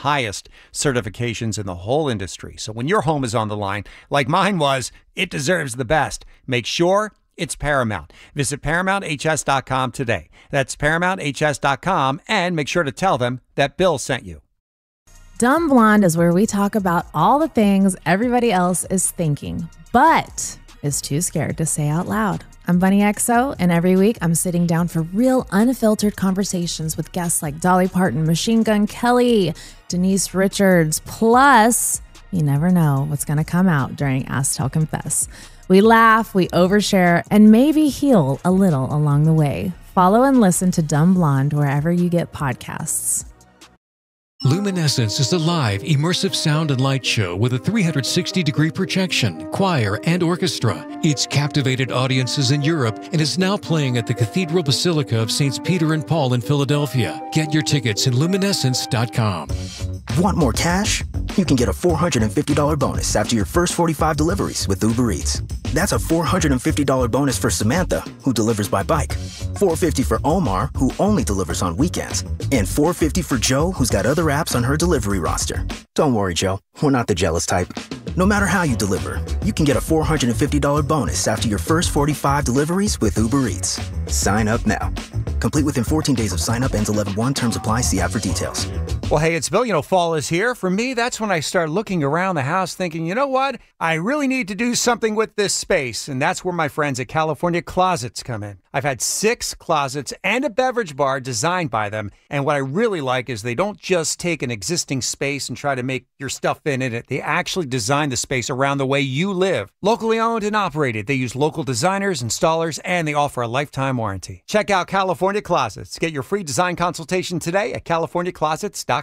highest certifications in the whole industry. So when your home is on the line, like mine was, it deserves the best. Make sure it's Paramount. Visit ParamountHS.com today. That's ParamountHS.com, and make sure to tell them that Bill sent you. Dumb Blonde is where we talk about all the things everybody else is thinking, but is too scared to say out loud. I'm Bunny XO, and every week I'm sitting down for real, unfiltered conversations with guests like Dolly Parton, Machine Gun Kelly, Denise Richards, plus you never know what's going to come out during Ask Tell Confess. We laugh, we overshare, and maybe heal a little along the way. Follow and listen to Dumb Blonde wherever you get podcasts. Luminescence is a live, immersive sound and light show with a 360-degree projection, choir, and orchestra. It's captivated audiences in Europe and is now playing at the Cathedral Basilica of Saints Peter and Paul in Philadelphia. Get your tickets at luminescence.com. Want more cash? You can get a $450 bonus after your first 45 deliveries with Uber Eats. That's a $450 bonus for Samantha, who delivers by bike. $450 for Omar, who only delivers on weekends. And $450 for Joe, who's got other apps on her delivery roster. Don't worry, Joe. We're not the jealous type. No matter how you deliver, you can get a $450 bonus after your first 45 deliveries with Uber Eats. Sign up now. Complete within 14 days of sign up. Ends 11/1. Terms apply. See app for details. Well, hey, it's Bill. You know, fall is here. For me, that's when I start looking around the house thinking, you know what? I really need to do something with this space. And that's where my friends at California Closets come in. I've had 6 closets and a beverage bar designed by them. And what I really like is they don't just take an existing space and try to make your stuff fit in it. They actually design the space around the way you live. Locally owned and operated. They use local designers, installers, and they offer a lifetime warranty. Check out California Closets. Get your free design consultation today at CaliforniaClosets.com.